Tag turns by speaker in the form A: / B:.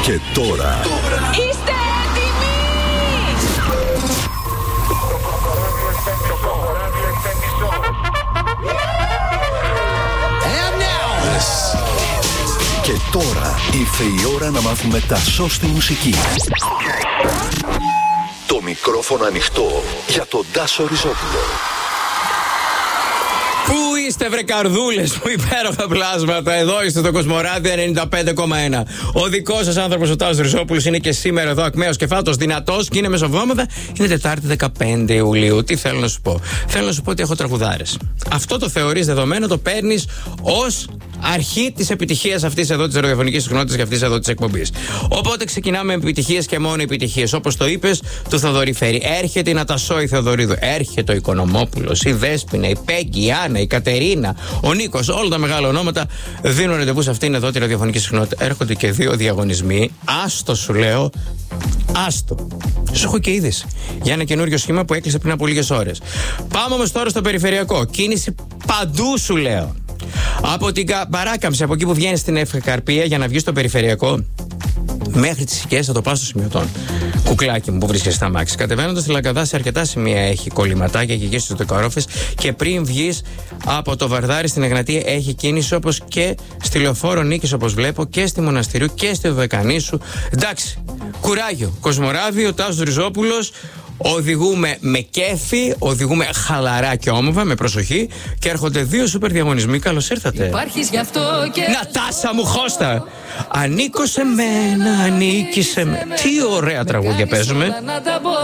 A: Και τώρα.
B: Είστε έτοιμοι?
A: Και τώρα ήρθε η ώρα να μάθουμε τα σως στη μουσική. Το μικρόφωνο ανοιχτό για τον Τάσο Ριζόπουλο.
C: Πού είστε βρε καρδούλες μου, υπέροχα πλάσματα? Εδώ είστε στο Κοσμοράδιο 95,1. Ο δικός σας άνθρωπος ο Τάσος Ριζόπουλος είναι και σήμερα εδώ ακμαίος και φάτος δυνατός και είναι μεσοβδόμαδα. Είναι Τετάρτη 15 Ιουλίου. Τι θέλω να σου πω? Θέλω να σου πω ότι έχω τραγουδάρες. Αυτό το θεωρείς δεδομένο, το παίρνεις ως αρχή της επιτυχίας αυτής εδώ της ραδιοφωνικής συχνότητας και αυτής εδώ της εκπομπής. Οπότε ξεκινάμε με επιτυχίες και μόνο επιτυχίες. Όπως το είπες, του Θοδωρή Φέρη. Έρχεται η Νατασό η Θεοδωρίδου. Έρχεται ο Οικονομόπουλος, η Δέσποινα, η Πέγκη, η Άννα, η Κατερίνα, ο Νίκος. Όλα τα μεγάλα ονόματα δίνουν ραντεβού σε αυτήν εδώ τη ραδιοφωνική συχνότητα. Έρχονται και 2 διαγωνισμοί. Άστο σου λέω. Άστο. Σου έχω και είδηση για ένα καινούριο σχήμα που έκλεισε πριν από λίγες ώρες. Πάμε όμως τώρα στο περιφερειακό. Κίνηση παντού σου λέω. Από την παράκαμψη, από εκεί που βγαίνει στην Ευκαρπία για να βγει στο περιφερειακό, μέχρι τις Οικίες θα το πάω στο σημειωτών. Κουκλάκι μου που βρίσκεσαι στα μάξι. Κατεβαίνοντας στη Λαγκαδά, σε αρκετά σημεία έχει κολληματάκια και εκεί στις Δεκαρόφες. Και πριν βγεις από το Βαρδάρι στην Εγνατία, έχει κίνηση, όπως και στη Λεωφόρο Νίκης, όπως βλέπω, και στη Μοναστηρίου και στη Δωδεκανήσου. Εντάξει, κουράγιο. Κοσμοράδιο, Τάσος Ριζόπουλος. Οδηγούμε με κέφι, οδηγούμε χαλαρά και όμορφα, με προσοχή. Και έρχονται 2 σούπερ διαγωνισμοί. Καλώς ήρθατε.
B: Υπάρχεις γι' αυτό και...
C: Νατάσα μου Χώστα. Ανήκω σε μένα, ανήκει σε μένα. Τι ωραία τραγούδια παίζουμε.